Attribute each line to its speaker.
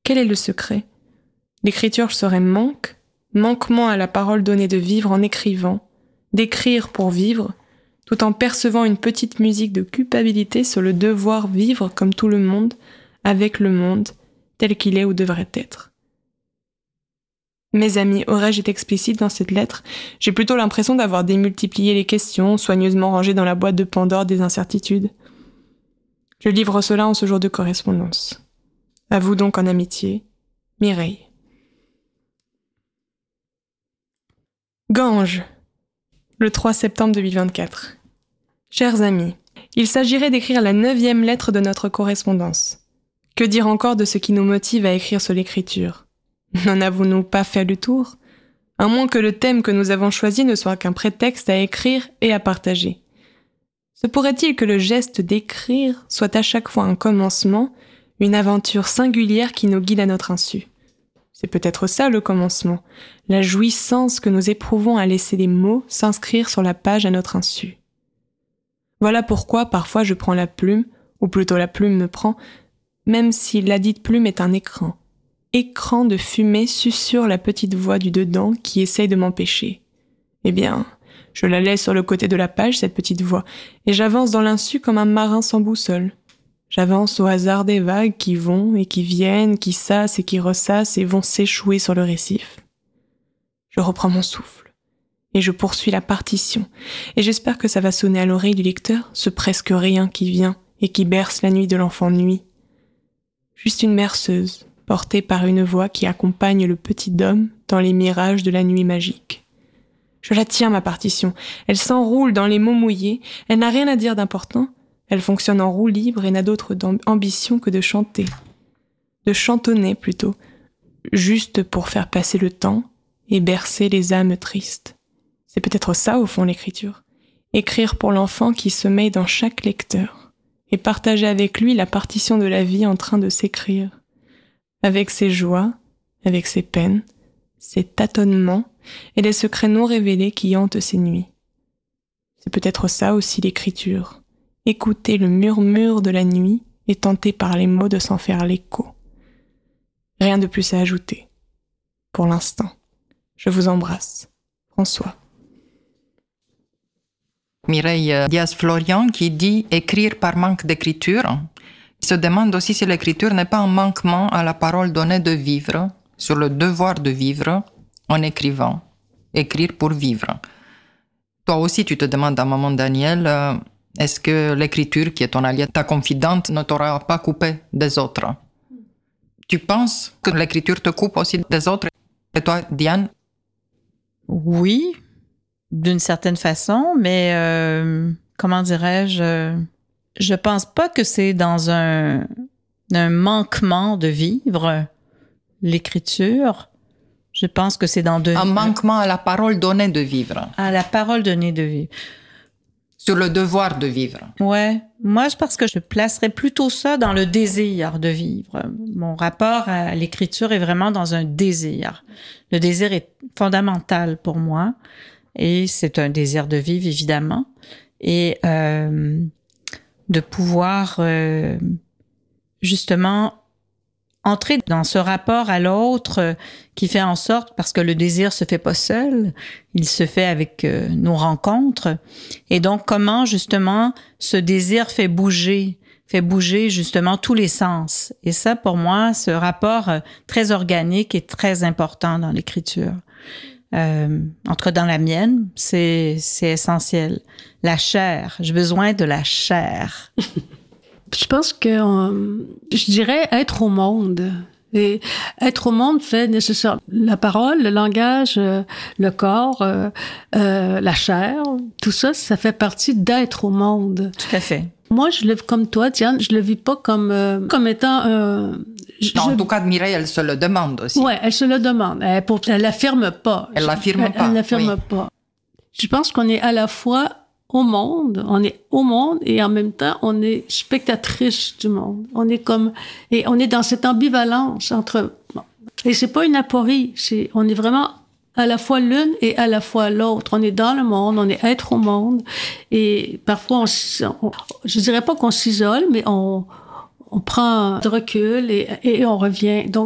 Speaker 1: Quel est le secret? L'écriture serait manquement à la parole donnée de vivre en écrivant, d'écrire pour vivre, tout en percevant une petite musique de culpabilité sur le devoir vivre comme tout le monde, avec le monde, tel qu'il est ou devrait être. Mes amis, aurais-je été explicite dans cette lettre? J'ai plutôt l'impression d'avoir démultiplié les questions, soigneusement rangées dans la boîte de Pandore des incertitudes. Je livre cela en ce jour de correspondance. À vous donc en amitié, Mireille. Ganges, le 3 septembre 2024. Chers amis, il s'agirait d'écrire la 9e lettre de notre correspondance. Que dire encore de ce qui nous motive à écrire sur l'écriture? N'en avons-nous pas fait le tour? À moins que le thème que nous avons choisi ne soit qu'un prétexte à écrire et à partager. Se pourrait-il que le geste d'écrire soit à chaque fois un commencement, une aventure singulière qui nous guide à notre insu? C'est peut-être ça le commencement, la jouissance que nous éprouvons à laisser les mots s'inscrire sur la page à notre insu. Voilà pourquoi parfois je prends la plume, ou plutôt la plume me prend, même si ladite plume est un écran. Écran de fumée susurre la petite voix du dedans qui essaye de m'empêcher. Eh bien, je la laisse sur le côté de la page, cette petite voix, et j'avance dans l'insu comme un marin sans boussole. J'avance au hasard des vagues qui vont et qui viennent, qui sassent et qui ressassent et vont s'échouer sur le récif. Je reprends mon souffle, et je poursuis la partition, et j'espère que ça va sonner à l'oreille du lecteur, ce presque rien qui vient et qui berce la nuit de l'enfant nuit. Juste une berceuse, portée par une voix qui accompagne le petit homme dans les mirages de la nuit magique. Je la tiens, ma partition. Elle s'enroule dans les mots mouillés. Elle n'a rien à dire d'important. Elle fonctionne en roue libre et n'a d'autre ambition que de chanter. De chantonner, plutôt. Juste pour faire passer le temps et bercer les âmes tristes. C'est peut-être ça, au fond, l'écriture. Écrire pour l'enfant qui sommeille dans chaque lecteur. Et partager avec lui la partition de la vie en train de s'écrire. Avec ses joies, avec ses peines, ses tâtonnements et les secrets non révélés qui hantent ses nuits. C'est peut-être ça aussi l'écriture, écouter le murmure de la nuit et tenter par les mots de s'en faire l'écho. Rien de plus à ajouter. Pour l'instant, je vous embrasse. François.
Speaker 2: Mireille Diaz-Florian qui dit « écrire par manque d'écriture ». Il se demande aussi si l'écriture n'est pas un manquement à la parole donnée de vivre, sur le devoir de vivre en écrivant. Écrire pour vivre. Toi aussi, tu te demandes à maman Daniel, est-ce que l'écriture, qui est ton allié, ta confidente, ne t'aura pas coupé des autres? Tu penses que l'écriture te coupe aussi des autres? Et toi, Diane?
Speaker 3: Oui, d'une certaine façon, mais comment dirais-je? Je pense pas que c'est dans un manquement de vivre l'écriture. Je pense que c'est dans
Speaker 2: un manquement à la parole donnée de vivre.
Speaker 3: À la parole donnée de vivre.
Speaker 2: Sur le devoir de vivre.
Speaker 3: Ouais. Moi, je pense que je placerais plutôt ça dans le désir de vivre. Mon rapport à l'écriture est vraiment dans un désir. Le désir est fondamental pour moi. Et c'est un désir de vivre, évidemment. Et de pouvoir justement entrer dans ce rapport à l'autre qui fait en sorte, parce que le désir se fait pas seul, il se fait avec nos rencontres. Et donc, comment justement ce désir fait bouger justement tous les sens. Et ça, pour moi, ce rapport très organique est très important dans l'écriture. En tout cas, dans la mienne, c'est essentiel. La chair. J'ai besoin de la chair.
Speaker 4: Je pense que, je dirais être au monde. Et être au monde fait nécessaire la parole, le langage, le corps, la chair. Tout ça, ça fait partie d'être au monde.
Speaker 3: Tout à fait.
Speaker 4: Moi, je le vis comme toi, Diane, je le vis pas comme étant...
Speaker 2: en tout cas, Mireille, elle se le demande aussi.
Speaker 4: Oui, elle se le demande. Elle l'affirme pas.
Speaker 2: Elle l'affirme pas.
Speaker 4: Elle l'affirme pas. Je pense qu'on est à la fois au monde, on est au monde et en même temps, on est spectatrice du monde. On est et on est dans cette ambivalence entre, et c'est pas une aporie, on est vraiment à la fois l'une et à la fois l'autre. On est dans le monde, on est être au monde et parfois je dirais pas qu'on s'isole, mais on prend de recul et on revient. Donc,